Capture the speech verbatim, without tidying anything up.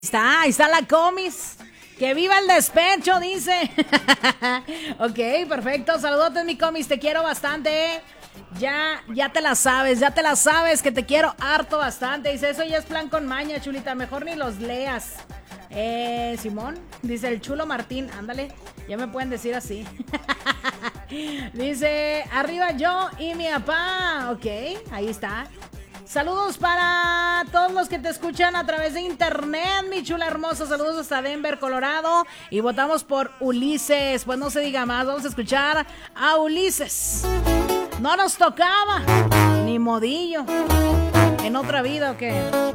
Está, ahí está la comis. Que viva el despecho, dice. Ok, perfecto. Saludotes, mi comis. Te quiero bastante. Ya, ya te la sabes, ya te la sabes que te quiero harto bastante. Dice, eso ya es plan con maña, chulita. Mejor ni los leas. Eh, Simón, dice el chulo Martín. Ándale, ya me pueden decir así. Dice, arriba yo y mi papá. Ok, ahí está. Saludos para todos los que te escuchan a través de internet, mi chula hermosa. Saludos hasta Denver, Colorado. Y votamos por Ulises. Pues no se diga más, vamos a escuchar a Ulises. No nos tocaba, ni modillo. En otra vida, ¿o qué?